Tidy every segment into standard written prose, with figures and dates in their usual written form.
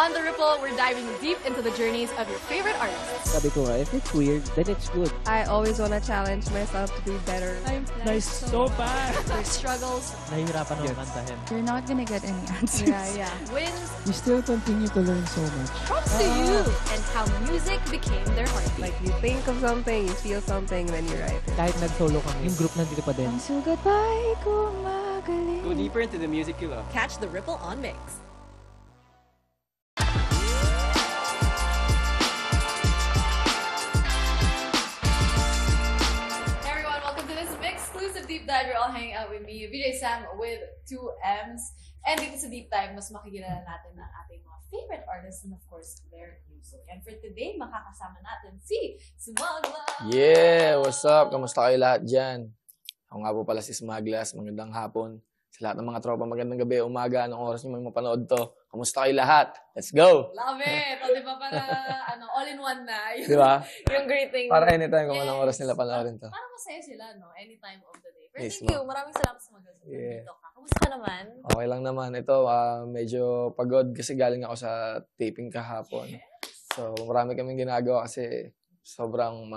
On The Ripple, we're diving deep into the journeys of your favorite artists. Sabi ko nga, if it's weird, then it's good. I always want to challenge myself to be better. I'm nice so bad. Their struggles, Nahihirapan akong kantahin. You're not gonna get any answers. yeah, wins, You still continue to learn so much. props to you, and how music became their heartbeat. Like you think of something, you feel something, then you write it. Kahit nag-solo kami, yung group nandito pa din. Ang sugat ba'y kumagaling? Go deeper into the music you love. Catch The Ripple on Mix. Hey everyone, welcome to this exclusive Deep Dive. You're all hanging out with me, VJ Sam with 2 M's. And dito sa Deep Dive, mas makikilala natin ang ating mga favorite artists and of course, their music. And for today, makakasama natin si Smaglas! Yeah! What's up? Kamusta kayo lahat dyan? Ako nga po pala si Smaglas. Magandang hapon. Sa lahat ng mga tropa, magandang gabi, umaga, anong oras nyo may mapanood to. Kamusta kayo lahat? Let's go! Love it! O diba para all-in-one na yung, Di ba? yung greeting. Para anytime kung Yes. anong oras nila panoorin to. Parang masaya sila, no? Anytime of the day. Pero Yes, thank you. Maraming salamat sa mga Yeah. dito ka. Kamusta ka naman? Okay lang naman. Ito, medyo pagod kasi galing ako sa taping kahapon. So, marami kaming ginagawa kasi sobrang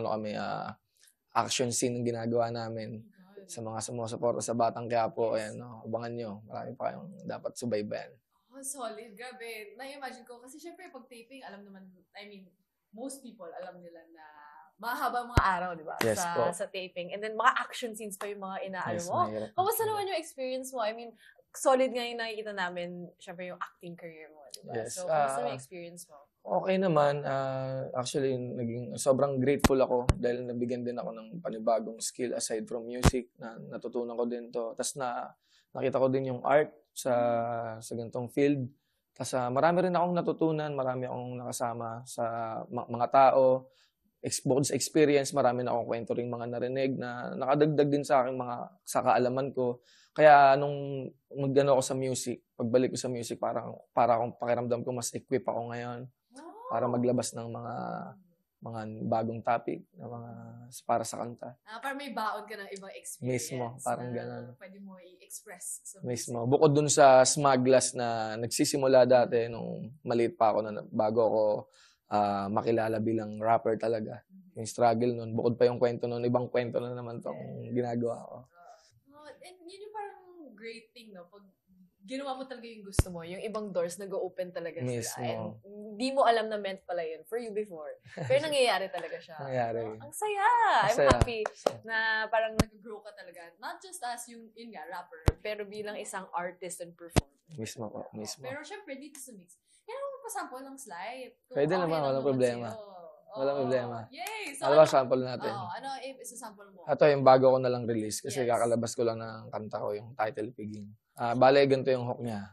action scene ang ginagawa namin. Sa mga sumusuporta sa Batang Quiapo, ayan, no, abangan nyo. Marami pa kayong dapat subaybayan. Oh, solid. Grabe. Na-imagine ko. Kasi syempre, pag taping, alam naman, I mean, most people alam nila na mahabang mga araw, di ba? Yes po. Sa taping. And then, mga action scenes pa yung mga inaano Yes, mo. mahirap. Kamusta naman yung experience mo? I mean, solid nga yung nakikita namin, syempre, yung acting career mo, di ba? Yes. So, kamusta yung experience mo? Okay naman. Actually, sobrang grateful ako dahil nabigyan din ako ng panibagong skill aside from music na natutunan ko din to. Tapos nakita ko din yung art sa ganitong field. Tapos marami rin akong natutunan, marami akong nakasama sa mga tao. Bukod sa experience, marami na akong kwento rin mga narinig na nakadagdag din sa aking sa kaalaman ko. Kaya nung mag-ano ako sa music, pagbalik ko sa music, para akong pakiramdam ko mas equip ako ngayon para maglabas ng mga bagong topic na para sa kanta. Parang may baon ka ng ibang experience. Mismo, parang ganun. Pwede mo i-express sa Mismo. Bukod dun sa Smaglas na nagsisimula dati nung maliit pa ako na bago ako makilala bilang rapper talaga. Yung struggle nun. Bukod pa yung kwento nun, ibang kwento na naman tong ginagawa ko. And yun yung parang great thing, no? Pag ginawa mo talaga yung gusto mo, yung ibang doors nag-open talaga Mismo. sila. And hindi mo alam na meant pala yun for you before. Pero nangyayari talaga siya. Nangyayari. No? Ang saya! I'm Saya. happy na parang nag-grow ka talaga. Not just as yung nga, rapper, pero bilang isang artist and performer. Mismo po, mismo. Pero syempre, dito sa mix, kailangan mo pa-sample ng slide. Kung Pwede okay naman, lang walang problema. sa'yo. Walang problema. Yay! So, Ano ba sample natin? ano isa-sample mo? Ito yung bago ko na lang release kasi Yes. kakalabas ko lang ng kanta ko, yung title Piging. Bale, ganito yung hook niya.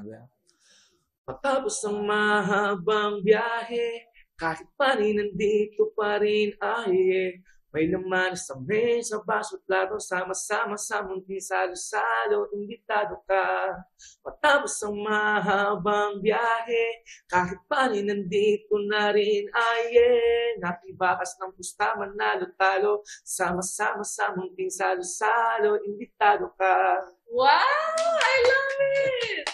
Matapos ang mahabang biyahe, kahit pa rin nandito pa rin ay may laman sa mesa, baso at plato, sama-sama sa munting salo-salo, imbitado ka. Matapos ang mahabang biyahe, kahit pa rin nandito na rin ay nakibakas ng pusta, manalo-talo, sama-sama sa munting salo-salo, imbitado ka. Wow! I love it!